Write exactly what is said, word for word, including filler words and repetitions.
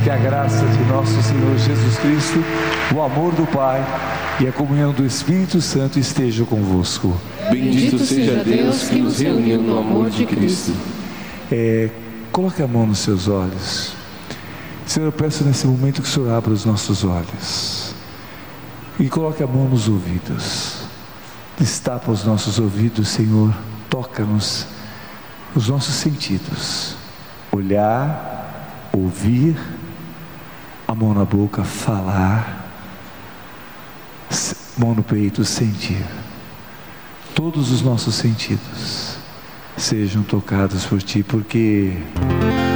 Que a graça de nosso Senhor Jesus Cristo, o amor do Pai e a comunhão do Espírito Santo estejam convosco. Bendito seja Deus que nos reuniu no amor de Cristo. É, coloque a mão nos seus olhos. Senhor, eu peço nesse momento que o Senhor abra os nossos olhos e coloque a mão nos ouvidos. Destapa os nossos ouvidos, Senhor. Toca-nos os nossos sentidos. Olhar, ouvir, a mão na boca, falar, mão no peito, sentir. Todos os nossos sentidos sejam tocados por Ti, porque